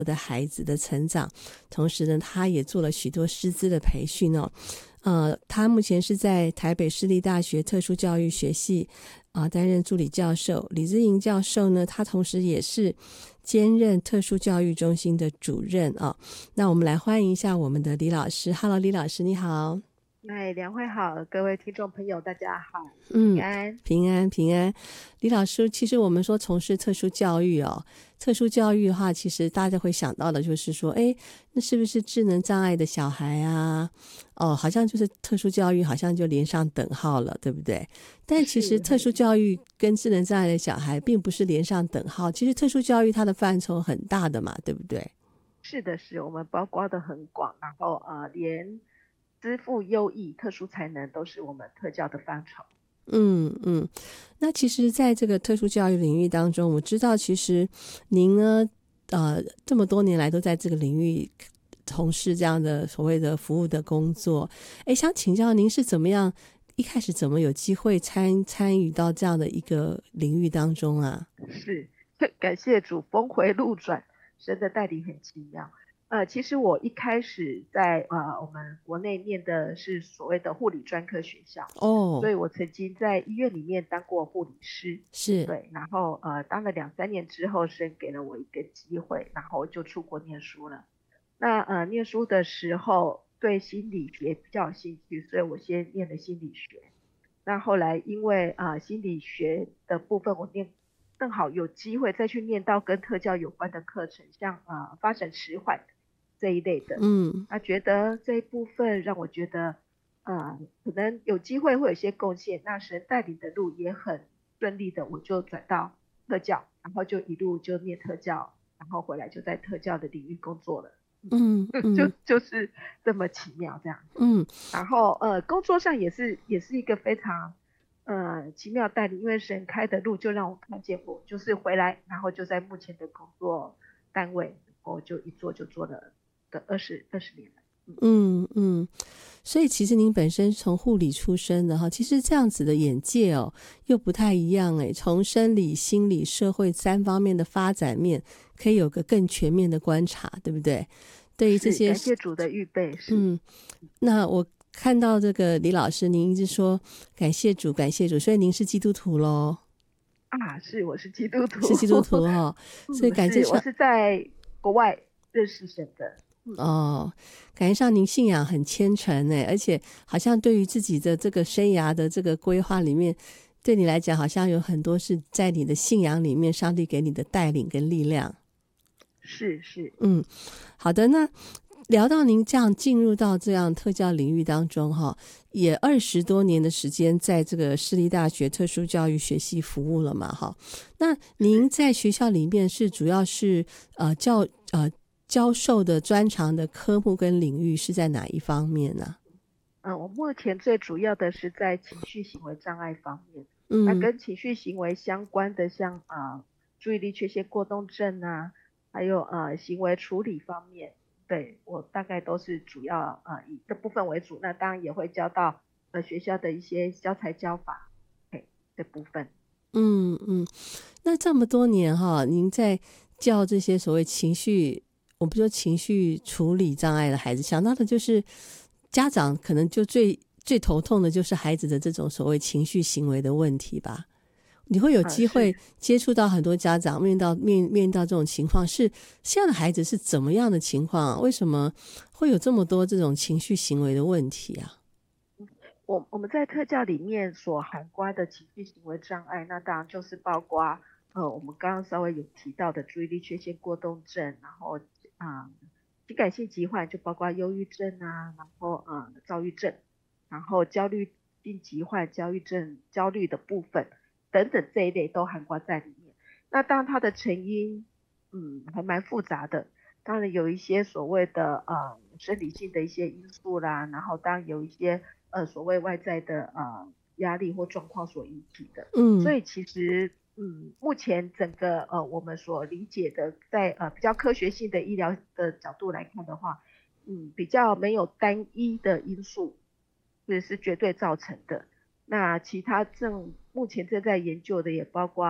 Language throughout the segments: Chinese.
的孩子的成长，同时呢，他也做了许多师资的培训哦。他目前是在台北市立大学特殊教育学系担任助理教授。李之莹教授呢，他同时也是兼任特殊教育中心的主任啊。那我们来欢迎一下我们的李老师。Hello， 李老师你好。 两位好，各位听众朋友大家好， 嗯， 平安。 平安平安。李老师，其实我们说从事特殊教育哦，特殊教育的话，其实大家会想到的就是说，哎，那是不是智能障碍的小孩啊？哦，好像就是特殊教育，好像就连上等号了，对不对？但其实特殊教育跟智能障碍的小孩并不是连上等号，其实特殊教育它的范畴很大的嘛，对不对？ 是的，我们包括的很广，然后连资赋优异、特殊才能都是我们特教的范畴。 那其实在这个特殊教育领域当中，我知道其实您呢这么多年来都在这个领域从事这样的所谓的服务的工作。想请教您是怎么样一开始怎么有机会参与到这样的一个领域当中啊？ 是感谢主，峰回路转，神的带领很奇妙。其实我一开始在我们国内念的是所谓的护理专科学校，所以我曾经在医院里面当过护理师， 是， 对，然后当了2-3年之后，神给了我一个机会，然后就出国念书了。那念书的时候对心理学比较有兴趣，所以我先念了心理学。那后来因为心理学的部分我念正好有机会再去念到跟特教有关的课程，像发展迟缓这一类的。那觉得这一部分让我觉得可能有机会会有些贡献，那神带领的路也很顺利的，我就转到特教，然后就一路就念特教，然后回来就在特教的领域工作了。就是这么奇妙这样。然后工作上也是一个非常奇妙带领，因为神开的路就让我看见过，就是回来然后就在目前的工作单位，我就一做就做了的20年了。 所以其实您本身从护理出身的哈，其实这样子的眼界哦又不太一样从生理、心理、社会3方面的发展面，可以有个更全面的观察，对不对？对于这些感谢主的预备。 那我看到这个李老师，您一直说感谢主，感谢主，所以您是基督徒咯？ 我是基督徒， 是基督徒哦，所以感觉我是在国外认识神的。 感觉上您信仰很虔诚而且好像对于自己的这个生涯的这个规划里面，对你来讲好像有很多是在你的信仰里面上帝给你的带领跟力量。 是好的。那聊到您这样进入到这样特教领域当中也20多年的时间在这个市立大学特殊教育学系服务了嘛那您在学校里面是主要是教授的专长的科目跟领域是在哪一方面呢？ 我目前最主要的是在情绪行为障碍方面。那跟情绪行为相关的像注意力缺陷过动症还有行为处理方面，对，我大概都是主要以这部分为主。那当然也会教到学校的一些教材教法这部分。 那这么多年您在教这些所谓情绪，我们说情绪处理障碍的孩子，想到的就是家长可能就最头痛的就是孩子的这种所谓情绪行为的问题吧。你会有机会接触到很多家长面临到这种情况，是现在的孩子是怎么样的情况为什么会有这么多这种情绪行为的问题啊？ 我们在特教里面所涵盖的情绪行为障碍，那当然就是包括我们刚刚稍微有提到的注意力缺陷过动症，然后情感性疾患就包括忧郁症然后躁郁症，然后焦虑性疾患、焦虑症、焦虑的部分等等这一类都涵盖在里面。那当然它的成因还蛮复杂的，当然有一些所谓的生理性的一些因素啦，然后当然有一些所谓外在的压力或状况所引起的。所以其实目前整个我们所理解的在比较科学性的医疗的角度来看的话，比较没有单一的因素是绝对造成的。那其他目前正在研究的也包括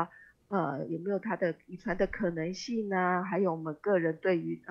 有没有它的遗传的可能性呢？还有我们个人对于